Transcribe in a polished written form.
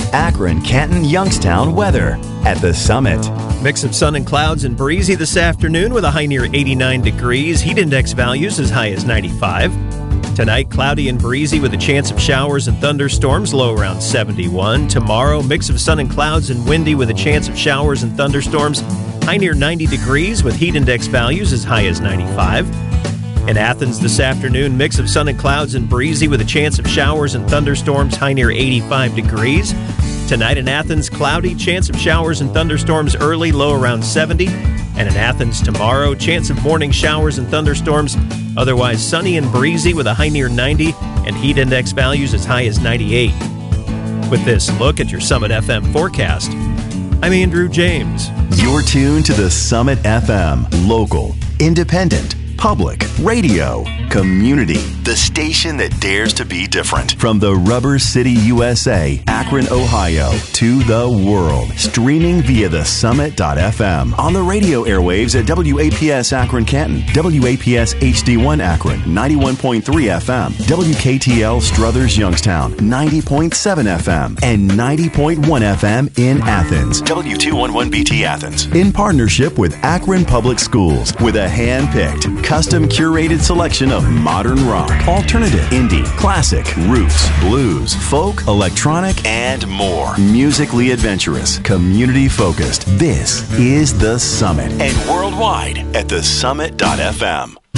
Akron, Canton, Youngstown weather at the Summit. Mix of sun and clouds and breezy this afternoon with a high near 89 degrees. Heat index values as high as 95. Tonight, cloudy and breezy with a chance of showers and thunderstorms, low around 71. Tomorrow, mix of sun and clouds and windy with a chance of showers and thunderstorms, high near 90 degrees with heat index values as high as 95. In Athens this afternoon, mix of sun and clouds and breezy with a chance of showers and thunderstorms, high near 85 degrees. Tonight in Athens, cloudy, chance of showers and thunderstorms early, low around 70. And in Athens tomorrow, chance of morning showers and thunderstorms, otherwise sunny and breezy with a high near 90 and heat index values as high as 98. With this look at your Summit FM forecast, I'm Andrew James. You're tuned to the Summit FM, local, independent, public, radio, community, the station that dares to be different. From the Rubber City, USA, Akron, Ohio, to the world. Streaming via the Summit.fm. On the radio airwaves at WAPS Akron Canton, WAPS HD1 Akron, 91.3 FM, WKTL Struthers Youngstown, 90.7 FM, and 90.1 FM in Athens, W211BT Athens. In partnership with Akron Public Schools, with a hand-picked, custom curated selection of modern rock, alternative, indie, classic, roots, blues, folk, electronic, and more. Musically adventurous, community focused. This is The Summit, and worldwide at thesummit.fm.